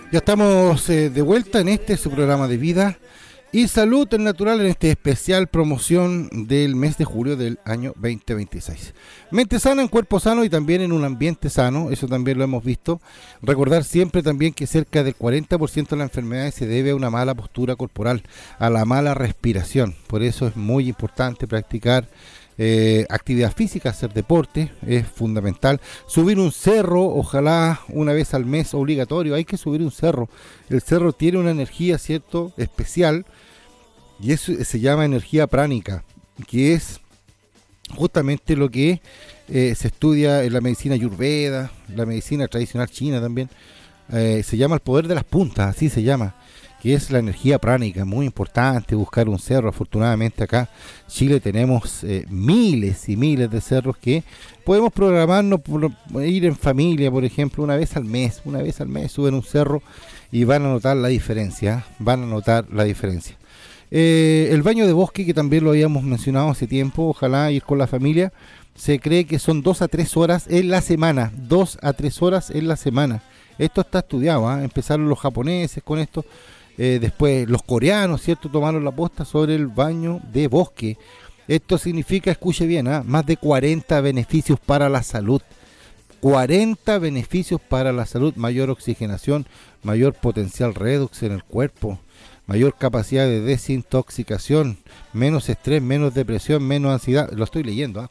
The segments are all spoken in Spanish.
Ya estamos de vuelta en su programa de vida y salud natural en este especial promoción del mes de julio del año 2026. Mente sana en cuerpo sano y también en un ambiente sano, eso también lo hemos visto. Recordar siempre también que cerca del 40% de las enfermedades se debe a una mala postura corporal, a la mala respiración. Por eso es muy importante practicar actividad física, hacer deporte, es fundamental. Subir un cerro, ojalá una vez al mes, obligatorio, hay que subir un cerro. El cerro tiene una energía, ¿cierto?, especial, y eso se llama energía pránica, que es justamente lo que se estudia en la medicina ayurveda, la medicina tradicional china también. Se llama el poder de las puntas, así se llama, que es la energía pránica. Muy importante buscar un cerro. Afortunadamente acá en Chile tenemos miles y miles de cerros que podemos programarnos por ir en familia, por ejemplo, una vez al mes suben un cerro y van a notar la diferencia, el baño de bosque, que también lo habíamos mencionado hace tiempo, ojalá ir con la familia. Se cree que son 2 a 3 horas en la semana, 2 a 3 horas en la semana. Esto está estudiado, empezaron los japoneses con esto. Después los coreanos, ¿cierto?, tomaron la posta sobre el baño de bosque. Esto significa, escuche bien, más de 40 beneficios para la salud. 40 beneficios para la salud: mayor oxigenación, mayor potencial redox en el cuerpo, mayor capacidad de desintoxicación, menos estrés, menos depresión, menos ansiedad. Lo estoy leyendo,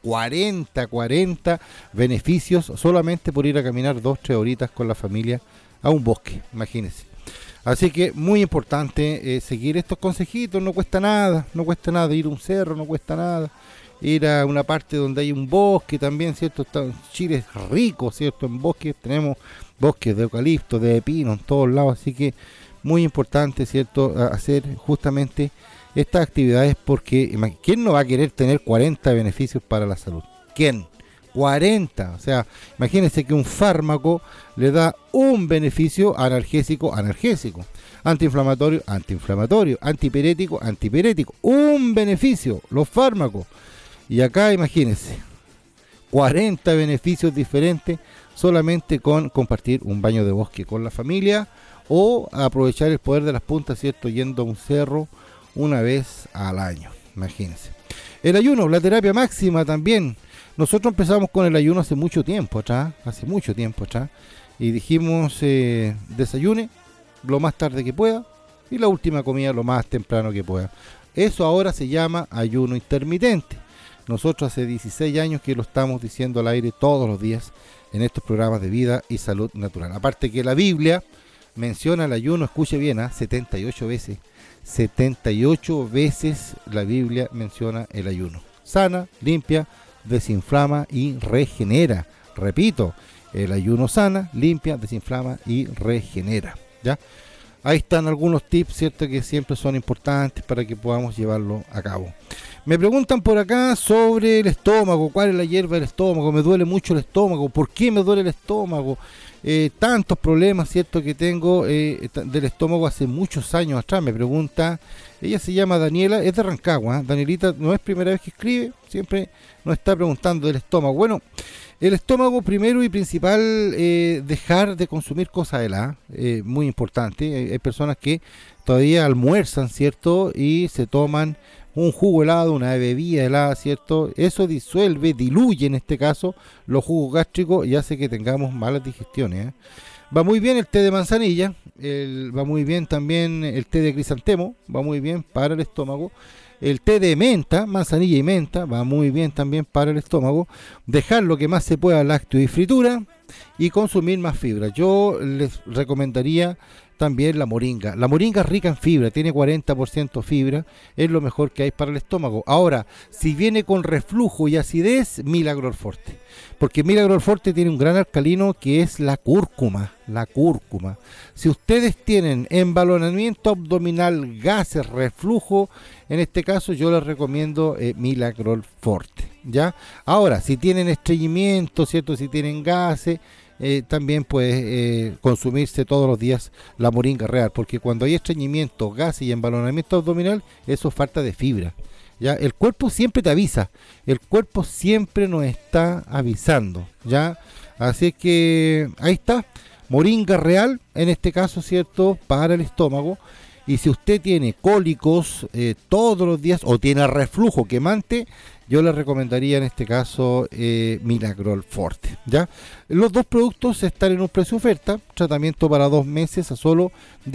40 beneficios solamente por ir a caminar 2-3 horitas con la familia a un bosque, imagínense. Así que muy importante seguir estos consejitos. No cuesta nada ir a un cerro, no cuesta nada ir a una parte donde hay un bosque también, ¿cierto? Chile es rico, ¿cierto?, en bosques. Tenemos bosques de eucalipto, de pino en todos lados, así que muy importante, ¿cierto?, hacer justamente estas actividades, porque ¿quién no va a querer tener 40 beneficios para la salud? ¿Quién? 40, o sea, imagínense que un fármaco le da un beneficio: analgésico, antiinflamatorio, antipirético, un beneficio, los fármacos. Y acá imagínense, 40 beneficios diferentes solamente con compartir un baño de bosque con la familia o aprovechar el poder de las puntas, ¿cierto?, yendo a un cerro una vez al año, imagínense. El ayuno, la terapia máxima también. Nosotros empezamos con el ayuno hace mucho tiempo atrás, y dijimos desayune lo más tarde que pueda y la última comida lo más temprano que pueda. Eso ahora se llama ayuno intermitente. Nosotros hace 16 años que lo estamos diciendo al aire todos los días en estos programas de vida y salud natural. Aparte que la Biblia menciona el ayuno, escuche bien, 78 veces. 78 veces la Biblia menciona el ayuno. Sana, limpia, desinflama y regenera. Repito, el ayuno sana, limpia, desinflama y regenera. ¿Ya? Ahí están algunos tips, ¿cierto?, que siempre son importantes para que podamos llevarlo a cabo. Me preguntan por acá sobre el estómago. ¿Cuál es la hierba del estómago? Me duele mucho el estómago. ¿Por qué me duele el estómago? Tantos problemas, ¿cierto?, que tengo del estómago hace muchos años atrás. Me pregunta, ella se llama Daniela, es de Rancagua. Danielita no es primera vez que escribe, siempre nos está preguntando del estómago. Bueno, el estómago, primero y principal, dejar de consumir cosas heladas, muy importante. Hay personas que todavía almuerzan, ¿cierto?, y se toman un jugo helado, una bebida helada, ¿cierto? Eso diluye en este caso los jugos gástricos y hace que tengamos malas digestiones. Va muy bien el té de manzanilla, va muy bien también el té de crisantemo, va muy bien para el estómago. El té de menta, manzanilla y menta, va muy bien también para el estómago. Dejar lo que más se pueda lácteo y fritura y consumir más fibra. Yo les recomendaría también la moringa. La moringa es rica en fibra, tiene 40% fibra, es lo mejor que hay para el estómago. Ahora, si viene con reflujo y acidez, Milagrol Forte. Porque Milagrol Forte tiene un gran alcalino que es la cúrcuma. Si ustedes tienen embalonamiento abdominal, gases, reflujo, en este caso yo les recomiendo Milagrol Forte, ¿ya? Ahora, si tienen estreñimiento, ¿cierto?, si tienen gases, también puede consumirse todos los días la moringa real, porque cuando hay estreñimiento, gases y embalonamiento abdominal, eso es falta de fibra. ¿Ya? El cuerpo siempre te avisa, el cuerpo siempre nos está avisando, ¿ya? Así que ahí está. Moringa Real, en este caso, ¿cierto?, para el estómago. Y si usted tiene cólicos todos los días o tiene reflujo quemante, yo le recomendaría en este caso Milagrol Forte, ¿ya? Los dos productos están en un precio oferta, tratamiento para 2 meses a solo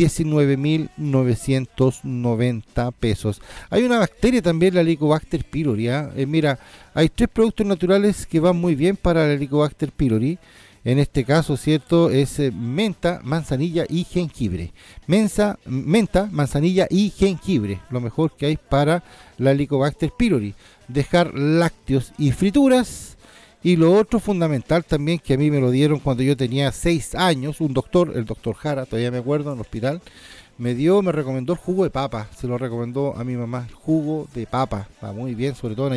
19.990 pesos. Hay una bacteria también, la Helicobacter pylori, mira, hay 3 productos naturales que van muy bien para la Helicobacter pylori. En este caso, ¿cierto?, es menta, manzanilla y jengibre. Menta, manzanilla y jengibre, lo mejor que hay para la Helicobacter pylori. Dejar lácteos y frituras. Y lo otro fundamental también, que a mí me lo dieron cuando yo tenía 6 años, un doctor, el doctor Jara, todavía me acuerdo, en el hospital, me recomendó el jugo de papa. Se lo recomendó a mi mamá, el jugo de papa. Va muy bien, sobre todo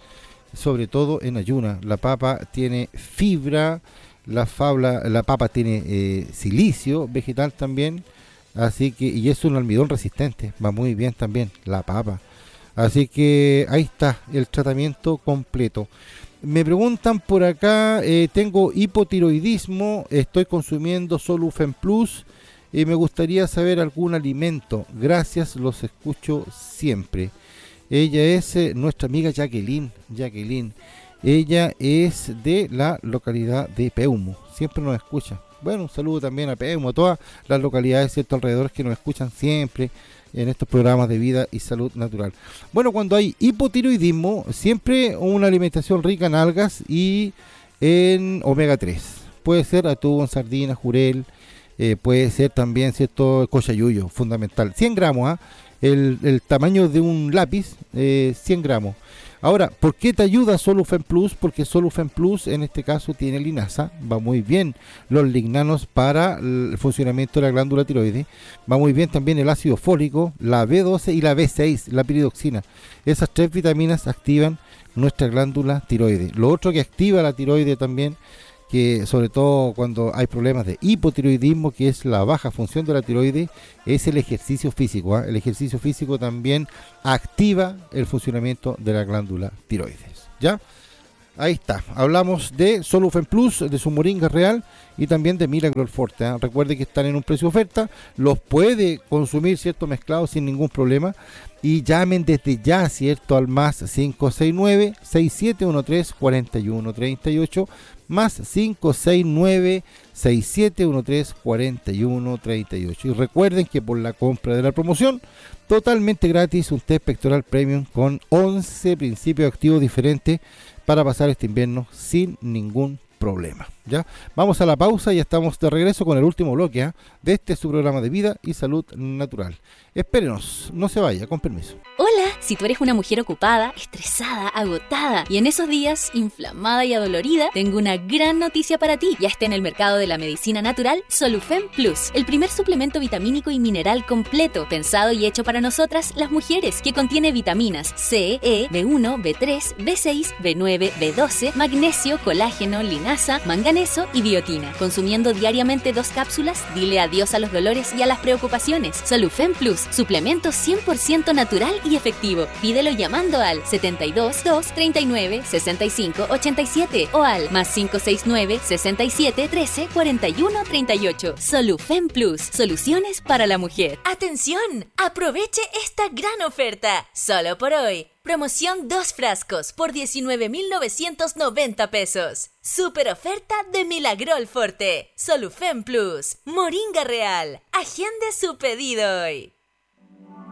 en ayuna. La papa tiene fibra. La papa tiene silicio vegetal también, así que, y es un almidón resistente, va muy bien también la papa. Así que ahí está el tratamiento completo. Me preguntan por acá, tengo hipotiroidismo, estoy consumiendo Solufen Plus y me gustaría saber algún alimento. Gracias, los escucho siempre. Ella es nuestra amiga Jacqueline. Ella es de la localidad de Peumo, siempre nos escucha. Bueno, un saludo también a Peumo, a todas las localidades, ¿cierto?, alrededor, que nos escuchan siempre en estos programas de vida y salud natural. Bueno, cuando hay hipotiroidismo, siempre una alimentación rica en algas y en omega 3. Puede ser atún, sardina, jurel, puede ser también, ¿cierto?, cochayuyo, fundamental. 100 gramos, el tamaño de un lápiz, 100 gramos. Ahora, ¿por qué te ayuda Solufen Plus? Porque Solufen Plus en este caso tiene linaza, va muy bien los lignanos para el funcionamiento de la glándula tiroides, va muy bien también el ácido fólico, la B12 y la B6, la piridoxina. Esas 3 vitaminas activan nuestra glándula tiroides. Lo otro que activa la tiroide también, que sobre todo cuando hay problemas de hipotiroidismo, que es la baja función de la tiroides, es el ejercicio físico. El ejercicio físico también activa el funcionamiento de la glándula tiroides, ¿ya? Ahí está, hablamos de Solufen Plus, de su Moringa Real y también de Milagrol Forte. Recuerde que están en un precio oferta, los puede consumir, ¿cierto?, mezclados sin ningún problema. Y llamen desde ya, ¿cierto?, al más 569-6713-4138, más 569-6713-4138. Y recuerden que por la compra de la promoción, totalmente gratis, un test pectoral premium con 11 principios activos diferentes para pasar este invierno sin ningún problema, ¿ya? Vamos a la pausa y ya estamos de regreso con el último bloque de este su programa de vida y salud natural. Espérenos, no se vaya, con permiso. Hola, si tú eres una mujer ocupada, estresada, agotada y en esos días inflamada y adolorida, tengo una gran noticia para ti. Ya está en el mercado de la medicina natural Solufen Plus, el primer suplemento vitamínico y mineral completo, pensado y hecho para nosotras las mujeres, que contiene vitaminas C, E, B1, B3, B6, B9, B12, magnesio, colágeno, linaza, manganeso y biotina. Consumiendo diariamente 2 cápsulas, dile adiós a los dolores y a las preocupaciones. Solufen Plus, suplemento 100% natural y efectivo. Pídelo llamando al 72 239 65 87 o al más 569 67 13 41 38. Solufen Plus, soluciones para la mujer. ¡Atención! Aproveche esta gran oferta, solo por hoy. Promoción 2 frascos por 19.990 pesos. Super oferta de Milagrol Forte, Solufen Plus, Moringa Real. Agende su pedido hoy.